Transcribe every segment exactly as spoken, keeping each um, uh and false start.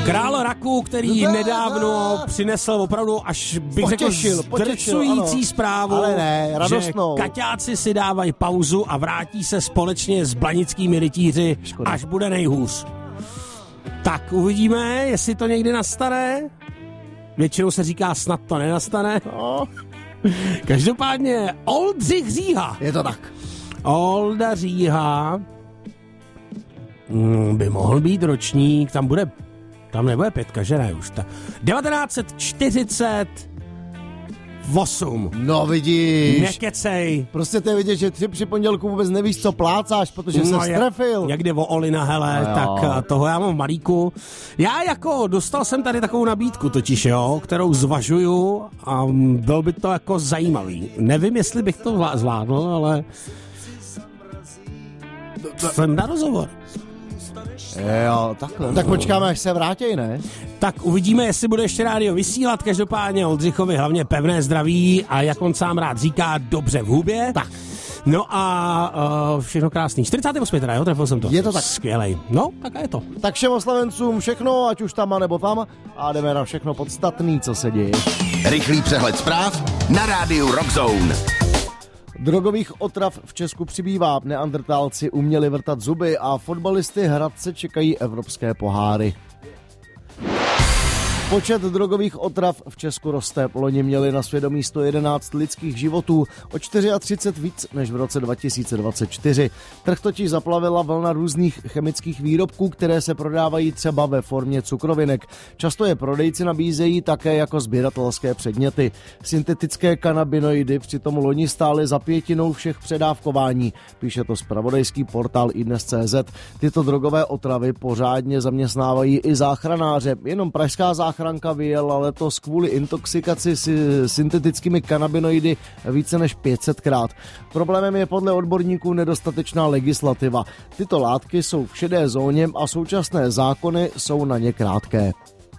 Král raku, který nedávno přinesl opravdu až bych potěšil, řekl potěšil, zdrcující zprávu, ale ne, že kaťáci si dávají pauzu a vrátí se společně s blanickými rytíři, Škoda. až bude nejhůř. Tak uvidíme, jestli to někdy nastane. Většinou se říká, snad to nenastane. No. Každopádně Oldřich Říha. Je to tak. Olda Říha mm, by mohl být ročník, tam bude, tam nebude pětka, že ne už ta. devatenáct set čtyřicet osm. No vidíš. Nekecej. Prostě to je vidět, že tři při pondělku vůbec nevíš, co plácáš, protože No, se jak, strefil. jak jde o Olina, hele, no tak toho já mám v malíku. Já jako dostal jsem tady takovou nabídku totiž, jo, kterou zvažuju a byl by to jako zajímavý. Nevím, jestli bych to zvládl, ale jsem na rozhovor. Jo, takhle. Tak počkáme, až se vrátí, ne? Tak uvidíme, jestli bude ještě rádio vysílat. Každopádně Oldřichovi hlavně pevné zdraví a jak on sám rád říká, dobře v hubě. Tak. No a uh, všechno krásný. čtyřicátý osmý teda, jo, trefil jsem to. Je to tak. Skvělej. No, tak a je to. Tak všem oslavencům všechno, ať už tam a nebo tam, a jdeme na všechno podstatný, co se děje. Rychlý přehled zpráv na rádiu Rockzone. Drogových otrav v Česku přibývá, neandrtálci uměli vrtat zuby a fotbalisty Hradce čekají evropské poháry. Počet drogových otrav v Česku roste. Loni měli na svědomí sto jedenáct lidských životů, o třicet čtyři víc než v roce dva tisíce dvacet čtyři. Trh totiž zaplavila vlna různých chemických výrobků, které se prodávají třeba ve formě cukrovinek. Často je prodejci nabízejí také jako sběratelské předměty. Syntetické kanabinoidy přitom loni stály za pětinou všech předávkování, píše to zpravodajský portál iDnes tečka cé zet. Tyto drogové otravy pořádně zaměstnávají i záchranáře. Jenom pražská záchranka Záchranka vyjela letos kvůli intoxikaci syntetickými kanabinoidy více než pět set krát. Problémem je podle odborníků nedostatečná legislativa. Tyto látky jsou v šedé zóně a současné zákony jsou na ně krátké.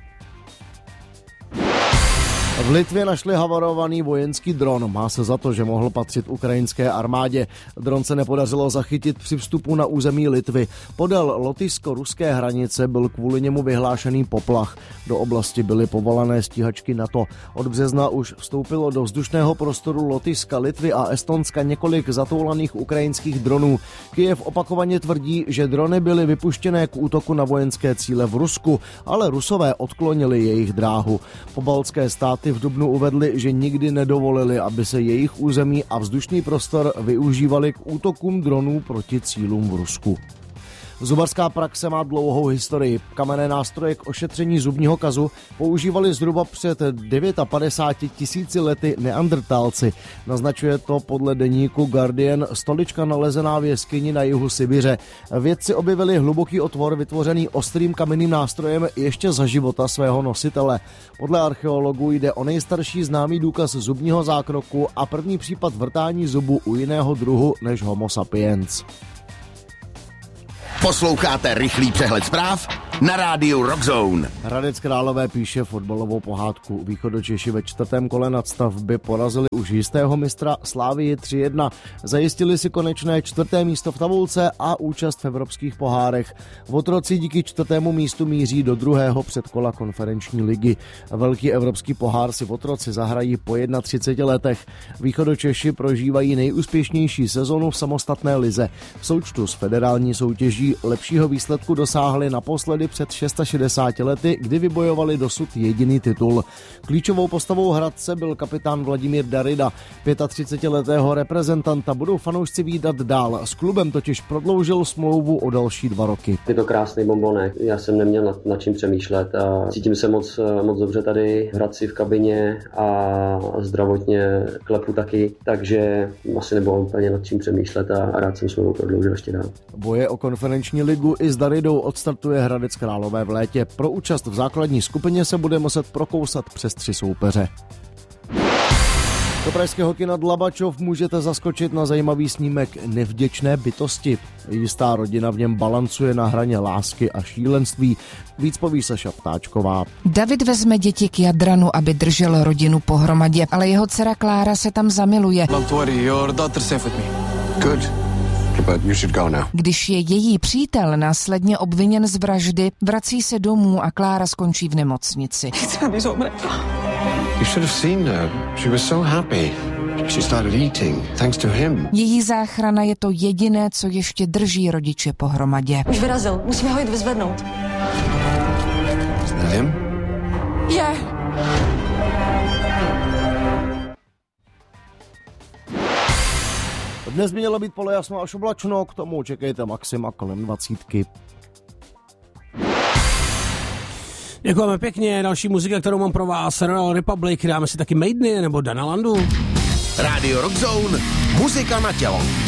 V Litvě našli havarovaný vojenský dron. Má se za to, že mohl patřit ukrajinské armádě. Dron se nepodařilo zachytit při vstupu na území Litvy. Podél lotyšsko-ruské hranice byl kvůli němu vyhlášený poplach. Do oblasti byly povolané stíhačky NATO. Od března už vstoupilo do vzdušného prostoru Lotyšska, Litvy a Estonska několik zatoulaných ukrajinských dronů. Kyjev opakovaně tvrdí, že drony byly vypuštěné k útoku na vojenské cíle v Rusku, ale Rusové odklonili jejich dráhu. Pobaltské státy v dubnu uvedli, že nikdy nedovolili, aby se jejich území a vzdušný prostor využívali k útokům dronů proti cílům v Rusku. Zubařská praxe má dlouhou historii. Kamenné nástroje k ošetření zubního kazu používali zhruba před padesát devět tisíci lety neandrtálci. Naznačuje to podle deníku Guardian stolička nalezená v jeskyni na jihu Sibiře. Vědci objevili hluboký otvor vytvořený ostrým kamenným nástrojem ještě za života svého nositele. Podle archeologů jde o nejstarší známý důkaz zubního zákroku a první případ vrtání zubu u jiného druhu než Homo sapiens. Posloucháte rychlý přehled zpráv na rádiu Rockzone. Hradec Králové píše fotbalovou pohádku. Východočeši ve čtvrtém kole nadstavby porazili už jistého mistra Slavii tři jedna. Zajistili si konečné čtvrté místo v tabulce a účast v evropských pohárech. Votroci díky čtvrtému místu míří do druhého předkola konferenční ligy. Velký evropský pohár si Votroci zahrají po třiceti jedna letech. Východočeši prožívají nejúspěšnější sezonu v samostatné lize. V součtu s federální soutěží lepšího výsledku dosáhli naposledy před šedesáti šesti lety, kdy vybojovali dosud jediný titul. Klíčovou postavou Hradce byl kapitán Vladimír Darida. třicetiletého reprezentanta budou fanoušci vídat dál. S klubem totiž prodloužil smlouvu o další dva roky. Je to krásný bombonek. Já jsem neměl nad, nad čím přemýšlet a cítím se moc, moc dobře tady v Hradci v kabině a zdravotně klepu taky, takže asi nebylo úplně nad čím přemýšlet a rád jsem smlouvu prodloužil ještě dál. Boje o konferenční ligu i s Daridou odstartuje Hradec Králové v létě. Pro účast v základní skupině se bude muset prokousat přes tři soupeře. Do pražského kina Dlabačov můžete zaskočit na zajímavý snímek Nevděčné bytosti. Jistá rodina v něm balancuje na hraně lásky a šílenství. Víc poví Saša Ptáčková. David vezme děti k Jadranu, aby držel rodinu pohromadě, ale jeho dcera Klára se tam zamiluje. Don't worry, your daughter's safe with me. Good. But you should go now. Když je její přítel následně obviněn z vraždy, vrací se domů a Klára skončí v nemocnici. You should have seen her. She was so happy. She started eating, thanks to him. Její záchrana je to jediné, co ještě drží rodiče pohromadě. Už vyrazil, musíme ho jít vyzvednout. Is that him? Je. Dnes by mělo být polojasno až oblačno, k tomu čekejte maxima kolem dvacítky. Děkujeme pěkně, další muzika, kterou mám pro vás, Royal Republic, dáme si taky Maideny nebo Dana Landu. Rádio Rock Zone, muzika na tělo.